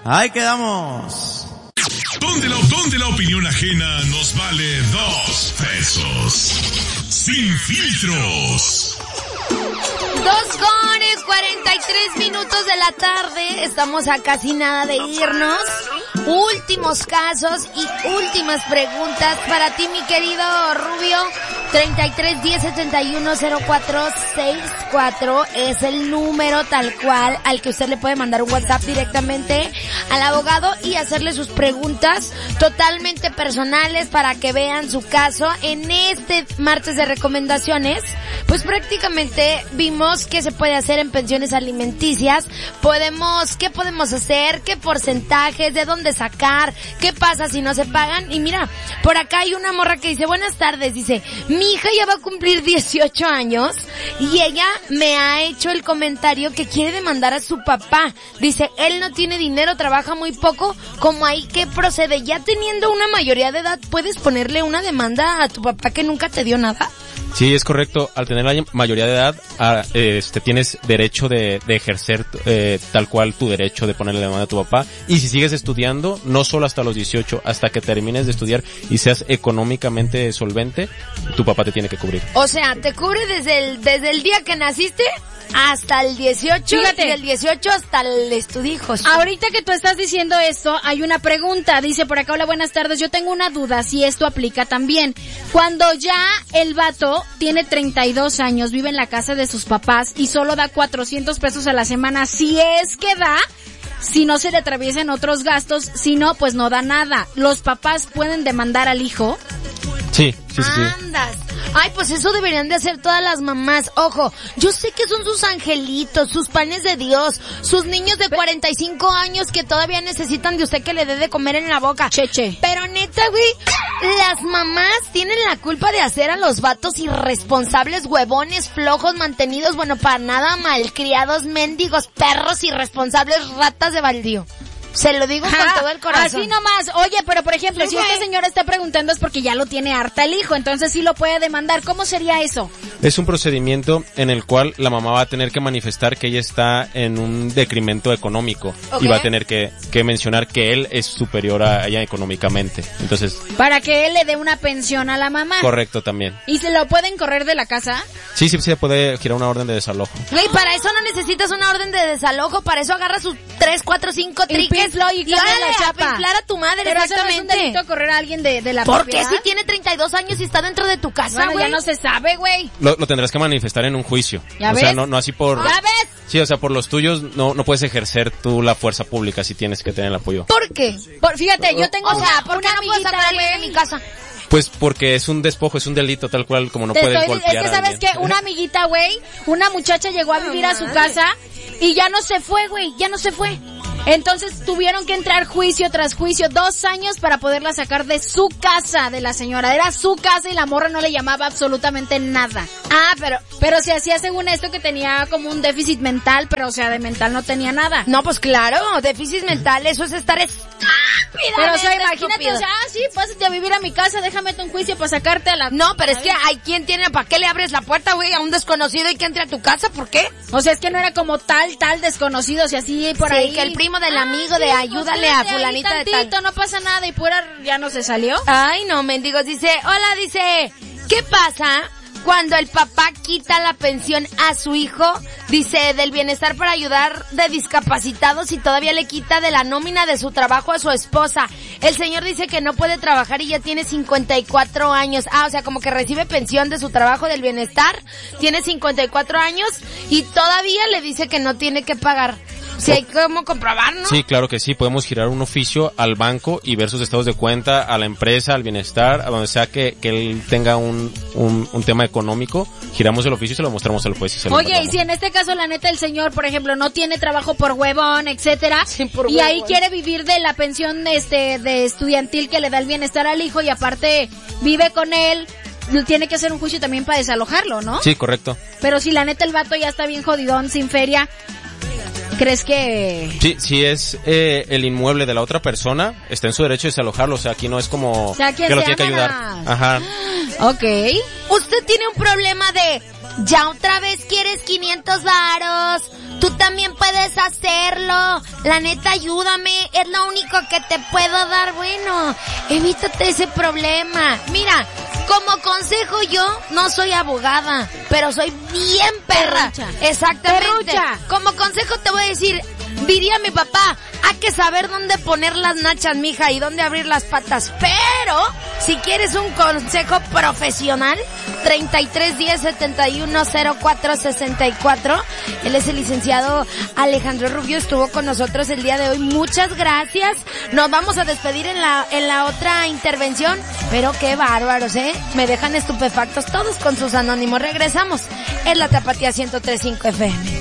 Ahí quedamos. Donde la opinión ajena nos vale 2 pesos. Sin filtros. 2:43 de la tarde. Estamos a casi nada de irnos. Últimos casos y últimas preguntas para ti, mi querido Rubio. 33 10 71 04 64 es el número tal cual al que usted le puede mandar un WhatsApp directamente al abogado y hacerle sus preguntas totalmente personales para que vean su caso. En este martes de recomendaciones, pues prácticamente vimos qué se puede hacer en pensiones alimenticias. ¿Qué podemos hacer? ¿Qué porcentajes? ¿De dónde sacar? ¿Qué pasa si no se pagan? Y mira, por acá hay una morra que dice, buenas tardes, dice, mi hija ya va a cumplir 18 años y ella me ha hecho el comentario que quiere demandar a su papá. Dice, él no tiene dinero, trabaja muy poco, ¿cómo hay que procede? Ya teniendo una mayoría de edad, ¿puedes ponerle una demanda a tu papá que nunca te dio nada? Sí, es correcto. Al tener la mayoría de edad, tienes derecho de ejercer tal cual tu derecho de ponerle demanda a tu papá. Y si sigues estudiando, no solo hasta los 18, hasta que termines de estudiar y seas económicamente solvente, tu papá te tiene que cubrir. O sea, te cubre desde el día que naciste hasta el 18. Fíjate. Y del 18 hasta el estudijos. Ahorita que tú estás diciendo esto, hay una pregunta. Dice por acá, hola, buenas tardes. Yo tengo una duda, si esto aplica también. Cuando ya el vato tiene 32 años, vive en la casa de sus papás y solo da 400 pesos a la semana, si es que da, si no se le atraviesan otros gastos, si no, pues no da nada. ¿Los papás pueden demandar al hijo? Sí. Andas. Ay, pues eso deberían de hacer todas las mamás. Ojo, yo sé que son sus angelitos, sus panes de Dios, sus niños de 45 años que todavía necesitan de usted que le dé de comer en la boca. Cheche. Pero neta, güey, las mamás tienen la culpa de hacer a los vatos irresponsables, huevones, flojos, mantenidos, bueno, para nada malcriados, mendigos, perros irresponsables, ratas de baldío. Se lo digo con todo el corazón. Así nomás. Oye, pero por ejemplo, si esta señora está preguntando es porque ya lo tiene harta el hijo, entonces sí lo puede demandar. ¿Cómo sería eso? Es un procedimiento en el cual la mamá va a tener que manifestar que ella está en un decremento económico. Okay. Y va a tener que mencionar que él es superior a ella económicamente. Entonces, para que él le dé una pensión a la mamá. Correcto, también. ¿Y se lo pueden correr de la casa? Sí, se puede girar una orden de desalojo. Y para eso no necesitas una orden de desalojo, para eso agarras sus 3, 4, 5 triques y órale, a pinflar a tu madre. Pero exactamente. Eso no es un delito correr a alguien de la propiedad. propiedad. ¿Por qué si tiene 32 años y está dentro de tu casa, güey? Bueno, ya no se sabe, güey. Lo tendrás que manifestar en un juicio. ¿Ya ves? O sea, no así por... ¿Ya ves? Sí, o sea, por los tuyos no puedes ejercer tú la fuerza pública, si tienes que tener el apoyo. ¿Por qué? Fíjate, yo tengo ¿por qué no puedo sacar a alguien de mi casa? Pues porque es un despojo, es un delito tal cual, como no puedes golpear a alguien. Es que sabes que una amiguita, güey, una muchacha llegó a vivir a su casa y ya no se fue, güey, ya no se fue. Entonces tuvieron que entrar juicio tras juicio, 2 años para poderla sacar de su casa, de la señora. Era su casa y la morra no le llamaba absolutamente nada. Pero se hacía según esto que tenía como un déficit mental, pero o sea, de mental no tenía nada. No, pues claro, déficit mental, eso es estar estúpida. Pero o sea, imagínate, o sea, sí, pásate a vivir a mi casa, déjame un juicio para sacarte a la... No, pero es que hay quien tiene, ¿para qué le abres la puerta, güey, a un desconocido y que entre a tu casa? ¿Por qué? O sea, es que no era como tal desconocido, o sea, así por ahí. Que el primo del amigo de ayúdale a fulanita de tal. No pasa nada y pura ya no se salió. Ay, no, mendigos, dice, ¿qué pasa cuando el papá quita la pensión a su hijo, dice, del bienestar para ayudar de discapacitados y todavía le quita de la nómina de su trabajo a su esposa? El señor dice que no puede trabajar y ya tiene 54 años. O sea, como que recibe pensión de su trabajo del bienestar, tiene 54 años y todavía le dice que no tiene que pagar. Sí, hay como comprobar, ¿no? Sí, claro que sí. Podemos girar un oficio al banco y ver sus estados de cuenta, a la empresa, al bienestar, a donde sea que él tenga un tema económico. Giramos el oficio y se lo mostramos al juez y se lo Oye, y si en este caso la neta el señor, por ejemplo, no tiene trabajo por huevón, etcétera, y ahí quiere vivir de la pensión de estudiantil que le da el bienestar al hijo y aparte vive con él, tiene que hacer un juicio también para desalojarlo, ¿no? Sí, correcto. Pero si la neta el vato ya está bien jodidón, sin feria, ¿crees que...? Sí, si es el inmueble de la otra persona, está en su derecho de desalojarlo, o sea, aquí no es como que lo tiene que ayudar. Ajá. Ok. Usted tiene un problema de, ya otra vez quieres 500 varos, Tú también puedes hacerlo. La neta, ayúdame. Es lo único que te puedo dar. Bueno, evítate ese problema. Mira, como consejo yo no soy abogada, pero soy bien perra. Perrucha. Exactamente. Perrucha. Como consejo te voy a decir, diría mi papá, hay que saber dónde poner las nachas, mija, y dónde abrir las patas. Pero, si quieres un consejo profesional, 3310-710464. Él es el licenciado Alejandro Rubio, estuvo con nosotros el día de hoy. Muchas gracias. Nos vamos a despedir en la otra intervención, pero qué bárbaros, me dejan estupefactos todos con sus anónimos. Regresamos. Es la Tapatía 103.5 FM.